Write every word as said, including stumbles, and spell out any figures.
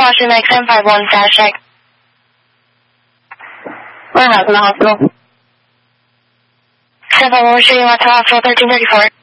Boston X M five one, fast check. Warehouse in the hospital. seven one, shooting left to hospital, thirteen thirty-four.